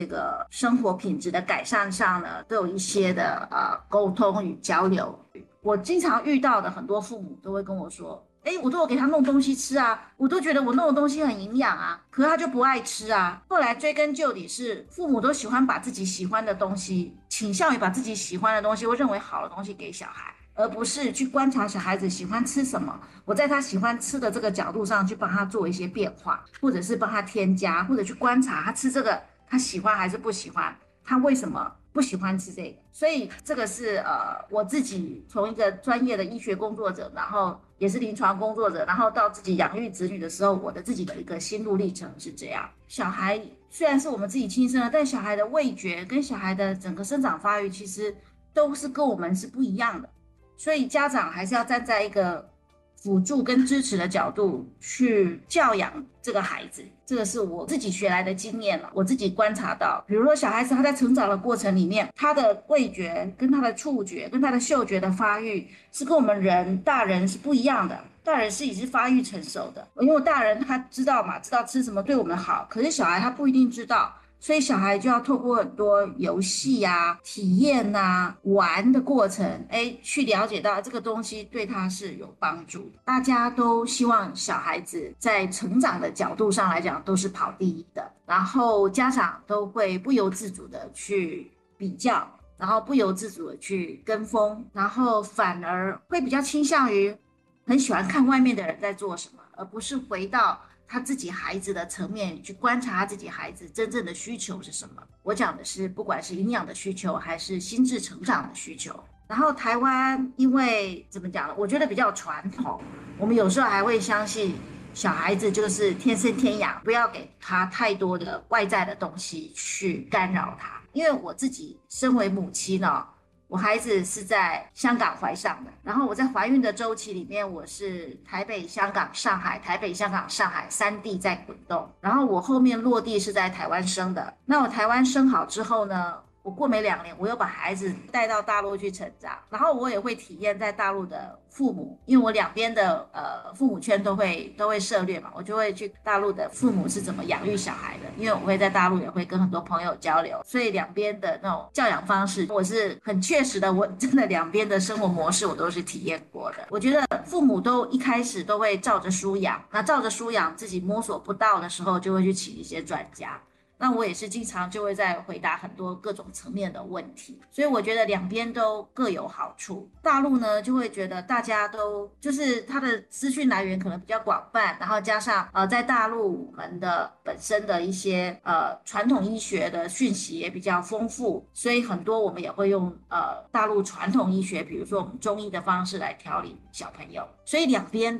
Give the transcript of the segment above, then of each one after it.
生活品质的改善上呢，都有一些的沟通与交流。我经常遇到的很多父母都会跟我说，我都有给他弄东西吃啊，我都觉得我弄的东西很营养啊，可是他就不爱吃啊。后来追根究底是父母都喜欢把自己喜欢的东西，倾向于把自己喜欢的东西或认为好的东西给小孩，而不是去观察小孩子喜欢吃什么，我在他喜欢吃的这个角度上去帮他做一些变化，或者是帮他添加，或者去观察他吃这个他喜欢还是不喜欢，他为什么不喜欢吃这个。所以这个是我自己从一个专业的医学工作者，然后也是临床工作者，然后到自己养育子女的时候，我的自己的一个心路历程是这样。小孩虽然是我们自己亲生的，但小孩的味觉跟小孩的整个生长发育其实都是跟我们是不一样的，所以家长还是要站在一个辅助跟支持的角度去教养这个孩子。这个是我自己学来的经验了，我自己观察到，比如说小孩子他在成长的过程里面，他的味觉跟他的触觉跟他的嗅觉的发育是跟我们大人是不一样的。大人是已经发育成熟的，因为大人他知道嘛，知道吃什么对我们好，可是小孩他不一定知道，所以小孩就要透过很多游戏啊、体验啊、玩的过程，去了解到这个东西对他是有帮助的。大家都希望小孩子在成长的角度上来讲都是跑第一的，然后家长都会不由自主的去比较，然后不由自主的去跟风，然后反而会比较倾向于很喜欢看外面的人在做什么，而不是回到他自己孩子的层面去观察他自己孩子真正的需求是什么。我讲的是不管是营养的需求还是心智成长的需求。然后台湾因为怎么讲呢，我觉得比较传统，我们有时候还会相信小孩子就是天生天养，不要给他太多的外在的东西去干扰他。因为我自己身为母亲呢，我孩子是在香港怀上的，然后我在怀孕的周期里面，我是台北、香港、上海，台北、香港、上海三地在滚动，然后我后面落地是在台湾生的。那我台湾生好之后呢，我过没2年，我又把孩子带到大陆去成长，然后我也会体验在大陆的父母，因为我两边的父母圈都会涉猎嘛，我就会去大陆的父母是怎么养育小孩的，因为我会在大陆也会跟很多朋友交流，所以两边的那种教养方式，我是很确实的，我真的两边的生活模式我都是体验过的。我觉得父母都一开始都会照着书养，那照着书养自己摸索不到的时候，就会去请一些专家。那我也是经常就会在回答很多各种层面的问题，所以我觉得两边都各有好处。大陆呢就会觉得大家都就是它的资讯来源可能比较广泛，然后加上在大陆我们的本身的一些传统医学的讯息也比较丰富，所以很多我们也会用大陆传统医学，比如说我们中医的方式来调理小朋友，所以两边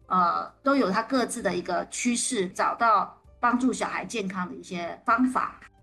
都有它各自的一个趋势，找到帮助小孩健康的一些方法。